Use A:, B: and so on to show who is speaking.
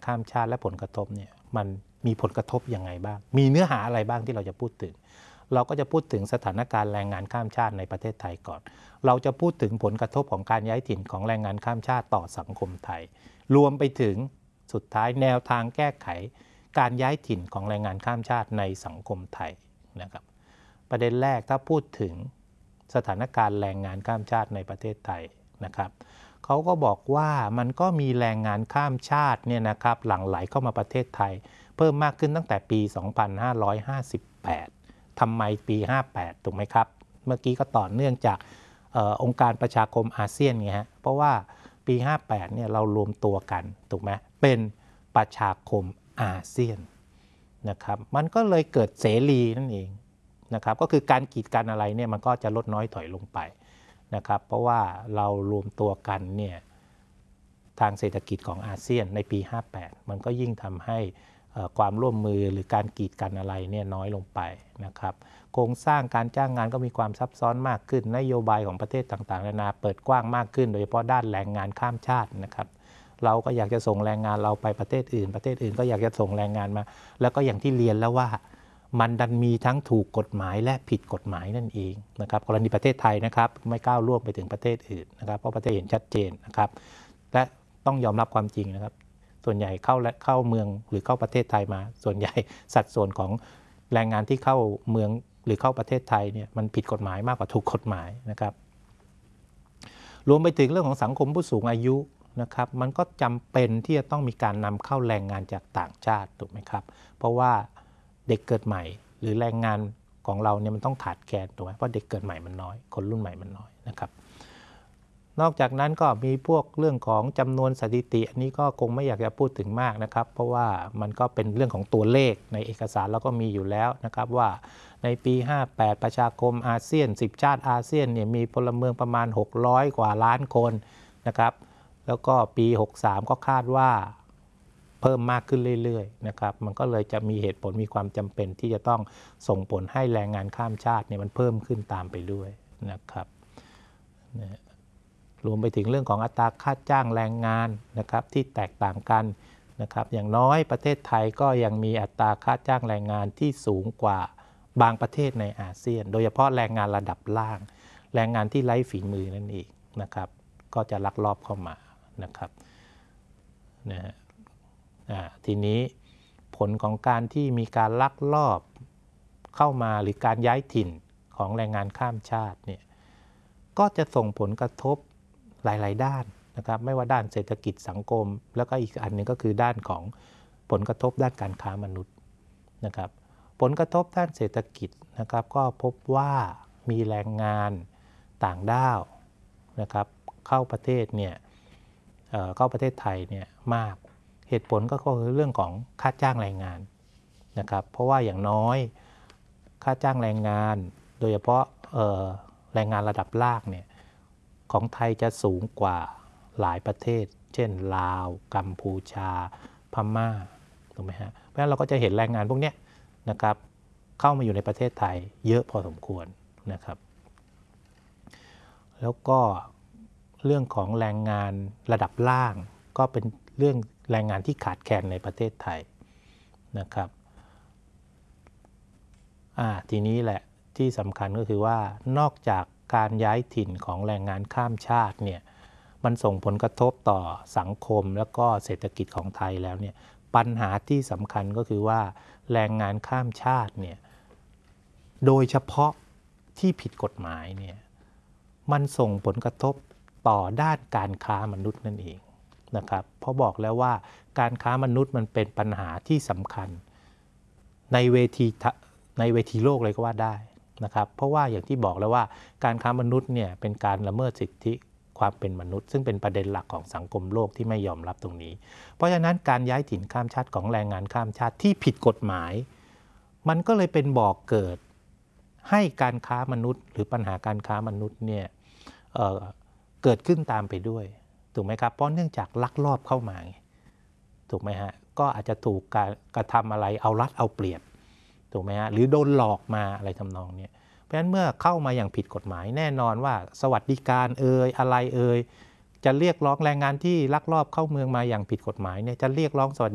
A: ข้ามชาติและผลกระทบเนี่ยมันมีผลกระทบยังไงบ้างมีเนื้อหาอะไรบ้างที่เราจะพูดถึงเราก็จะพูดถึงสถานการณ์แรงงานข้ามชาติในประเทศไทยก่อนเราจะพูดถึงผลกระทบของการย้ายถิ่นของแรงงานข้ามชาติต่อสังคมไทยรวมไปถึงสุดท้ายแนวทางแก้ไขการย้ายถิ่นของแรงงานข้ามชาติในสังคมไทยนะครับประเด็นแรกถ้าพูดถึงสถานการณ์แรงงานข้ามชาติในประเทศไทยนะครับเขาก็บอกว่ามันก็มีแรงงานข้ามชาติเนี่ยนะครับหลั่งไหลเข้ามาประเทศไทยเพิ่มมากขึ้นตั้งแต่ปี 2558 ทำไมปี 58 ถูกไหมครับเมื่อกี้ก็ต่อเนื่องจากองค์การประชาคมอาเซียนไงฮะเพราะว่าปี 58 เนี่ยเรารวมตัวกันถูกไหมเป็นประชาคมอาเซียนนะครับมันก็เลยเกิดเสรีนั่นเองนะครับก็คือการกีดกันอะไรเนี่ยมันก็จะลดน้อยถอยลงไปนะครับเพราะว่าเรารวมตัวกันเนี่ยทางเศรษฐกิจของอาเซียนในปี 58 มันก็ยิ่งทำให้ความร่วมมือหรือการกีดกันอะไรเนี่ยน้อยลงไปนะครับโครงสร้างการจ้างงานก็มีความซับซ้อนมากขึ้นนโยบายของประเทศต่างๆนานาเปิดกว้างมากขึ้นโดยเฉพาะด้านแรงงานข้ามชาตินะครับเราก็อยากจะส่งแรงงานเราไปประเทศอื่นประเทศอื่นก็อยากจะส่งแรงงานมาแล้วก็อย่างที่เรียนแล้วว่ามันดันมีทั้งถูกกฎหมายและผิดกฎหมายนั่นเองนะครับกรณีประเทศไทยนะครับไม่ก้าวล่วงไปถึงประเทศอื่นนะครับเพราะประเทศเห็นชัดเจนนะครับและต้องยอมรับความจริงนะครับส่วนใหญ่เข้าเมืองหรือเข้าประเทศไทยมาส่วนใหญ่สัดส่วนของแรงงานที่เข้าเมืองหรือเข้าประเทศไทยเนี่ยมันผิดกฎหมายมากกว่าถูกกฎหมายนะครับรวมไปถึงเรื่องของสังคมผู้สูงอายุนะครับมันก็จำเป็นที่จะต้องมีการนำเข้าแรงงานจากต่างชาติถูกไหมครับเพราะว่าเด็กเกิดใหม่หรือแรงงานของเราเนี่ยมันต้องขาดแคลนถูกไหมเพราะเด็กเกิดใหม่มันน้อยคนรุ่นใหม่มันน้อยนะครับนอกจากนั้นก็มีพวกเรื่องของจำนวนสถิติอันนี้ก็คงไม่อยากจะพูดถึงมากนะครับเพราะว่ามันก็เป็นเรื่องของตัวเลขในเอกสารเราก็มีอยู่แล้วนะครับว่าในปี 58 ประชาคมอาเซียน 10 ชาติอาเซียนเนี่ยมีพลเมืองประมาณ600 กว่าล้านคนนะครับแล้วก็ปี 63 ก็คาดว่าเพิ่มมากขึ้นเรื่อยๆนะครับมันก็เลยจะมีเหตุผลมีความจำเป็นที่จะต้องส่งผลให้แรงงานข้ามชาติเนี่ยมันเพิ่มขึ้นตามไปด้วยนะครับรวมไปถึงเรื่องของอัตราค่าจ้างแรงงานนะครับที่แตกต่างกันนะครับอย่างน้อยประเทศไทยก็ยังมีอัตราค่าจ้างแรงงานที่สูงกว่าบางประเทศในอาเซียนโดยเฉพาะแรงงานระดับล่างแรงงานที่ไร้ฝีมือนั่นเองนะครับก็จะลักลอบเข้ามานะครับทีนี้ผลของการที่มีการลักลอบเข้ามาหรือการย้ายถิ่นของแรงงานข้ามชาติเนี่ยก็จะส่งผลกระทบหลายๆด้านนะครับไม่ว่าด้านเศรษฐกิจสังคมแล้วก็อีกอันนึงก็คือด้านของผลกระทบด้านการค้ามนุษย์นะครับผลกระทบด้านเศรษฐกิจนะครับก็พบว่ามีแรงงานต่างด้าวนะครับเข้าประเทศเนี่ยเข้าประเทศไทยเนี่ยมากเหตุผลก็คือเรื่องของค่าจ้างแรงงานนะครับเพราะว่าอย่างน้อยค่าจ้างแรงงานโดยเฉพาะแรงงานระดับล่างเนี่ยของไทยจะสูงกว่าหลายประเทศเช่นลาวกัมพูชาพม่าถูกไหมฮะเพราะฉะนั้นเราก็จะเห็นแรงงานพวกนี้นะครับเข้ามาอยู่ในประเทศไทยเยอะพอสมควรนะครับแล้วก็เรื่องของแรงงานระดับล่างก็เป็นเรื่องแรงงานที่ขาดแคลนในประเทศไทยนะครับทีนี้แหละที่สำคัญก็คือว่านอกจากการย้ายถิ่นของแรงงานข้ามชาติเนี่ยมันส่งผลกระทบต่อสังคมแล้วก็เศรษฐกิจของไทยแล้วเนี่ยปัญหาที่สำคัญก็คือว่าแรงงานข้ามชาติเนี่ยโดยเฉพาะที่ผิดกฎหมายเนี่ยมันส่งผลกระทบต่อด้านการค้ามนุษย์นั่นเองนะครับเพราะบอกแล้วว่าการค้ามนุษย์มันเป็นปัญหาที่สำคัญในเวทีโลกเลยก็ว่าได้นะครับเพราะว่าอย่างที่บอกแล้วว่าการค้ามนุษย์เนี่ยเป็นการละเมิดสิทธิความเป็นมนุษย์ซึ่งเป็นประเด็นหลักของสังคมโลกที่ไม่ยอมรับตรงนี้เพราะฉะนั้นการย้ายถิ่นข้ามชาติของแรงงานข้ามชาติที่ผิดกฎหมายมันก็เลยเป็นบ่อกเกิดให้การค้ามนุษย์หรือปัญหาการค้ามนุษย์เนี่ยเกิดขึ้นตามไปด้วยถูกไหมครับเพราะเนื่องจากลักลอบเข้ามาถูกไหมฮะก็อาจจะถูกกระทำอะไรเอารัดเอาเปรียบถูกไหมฮะหรือโดนหลอกมาอะไรทำนองนี้เพราะฉะนั้นเมื่อเข้ามาอย่างผิดกฎหมายแน่นอนว่าสวัสดิการอะไรจะเรียกร้องแรงงานที่ลักลอบเข้าเมืองมาอย่างผิดกฎหมายเนี่ยจะเรียกร้องสวัสดิ